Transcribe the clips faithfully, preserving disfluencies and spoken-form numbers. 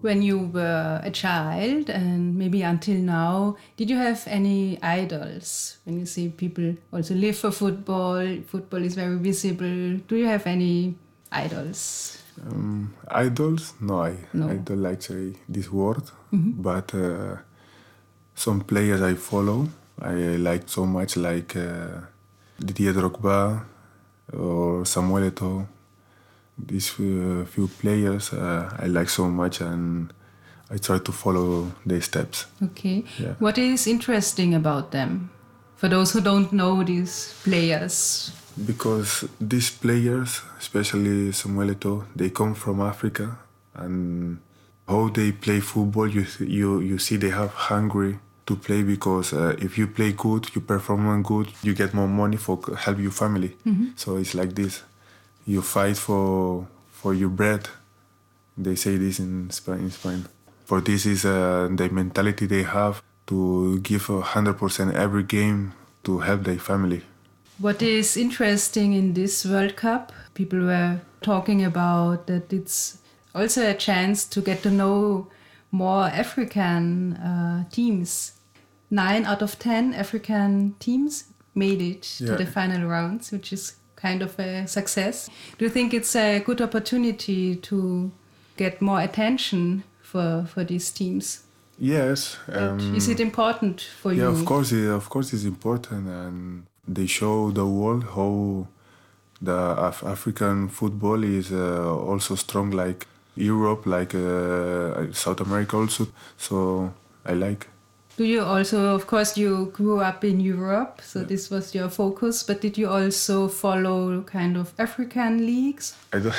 When you were a child and maybe until now, did you have any idols? When you see people also live for football, football is very visible. Do you have any idols? Um, idols? No, I, No. I don't like say this word. Mm-hmm. But uh, some players I follow, I like so much, like uh, Didier Drogba or Samuel Eto'o. These uh, few players uh, I like so much, and I try to follow their steps. Okay. Yeah. What is interesting about them? For those who don't know these players. Because these players, especially Samuel Eto'o, they come from Africa, and how they play football, you you you see they have hungry to play, because uh, if you play good, you perform good, you get more money for help your family. Mm-hmm. So it's like this. You fight for for your bread. They say this in Spain. In Spain. For this is uh, the mentality they have to give a hundred percent every game to help their family. What is interesting in this World Cup, people were talking about that it's also a chance to get to know more African uh, teams. Nine out of ten African teams made it Yeah. to the final rounds, which is kind of a success. Do you think it's a good opportunity to get more attention for, for these teams? Yes. Um, is it important for yeah, you? of course. It, of course, it's important, and they show the world how the Af- African football is uh, also strong, like Europe, like uh, South America also. So I like. Do you also, of course, you grew up in Europe, so Yeah. this was your focus, but did you also follow kind of African leagues? I don't.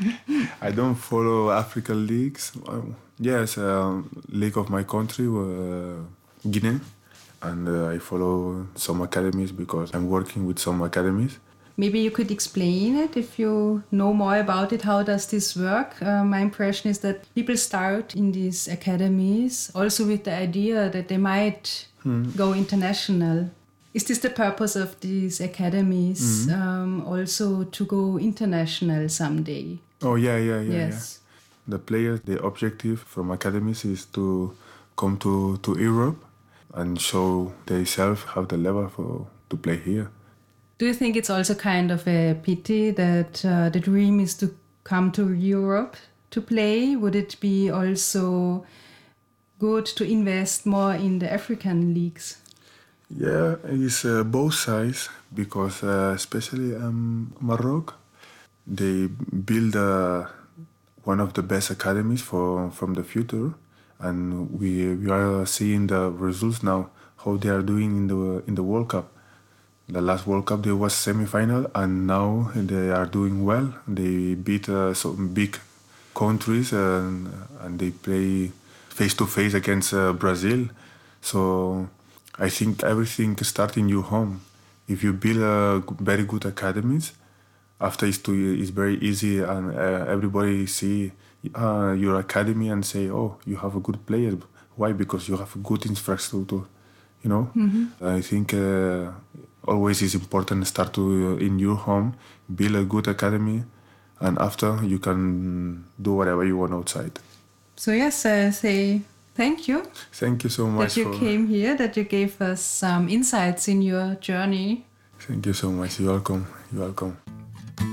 I don't follow African leagues. Um, yes, um, league of my country, uh, Guinea, and uh, I follow some academies because I'm working with some academies. Maybe you could explain it if you know more about it. How does this work? Uh, my impression is that people start in these academies also with the idea that they might hmm. go international. Is this the purpose of these academies, mm-hmm. um, also to go international someday? Oh, yeah, yeah, yeah. Yes. Yeah. The players, the objective from academies is to come to, to Europe and show themselves, have the level for to play here. Do you think it's also kind of a pity that uh, the dream is to come to Europe to play? Would it be also good to invest more in the African leagues? Yeah, it's uh, both sides, because uh, especially um, Morocco, they build uh, one of the best academies for from the future, and we we are seeing the results now, how they are doing in the in the World Cup. The last World Cup, there was semi-final, and now they are doing well. They beat uh, some big countries, and, and they play face-to-face against uh, Brazil. So I think everything starts in your home. If you build a very good academies, after it's, too, it's very easy, and uh, everybody see uh, your academy and say, oh, you have a good player. Why? Because you have a good infrastructure, you know? Mm-hmm. I think... Uh, Always is important to start to, in your home, build a good academy, and after you can do whatever you want outside. So yes, I say thank you. Thank you so much that you for came here, that you gave us some insights in your journey. Thank you so much. You're welcome. You're welcome.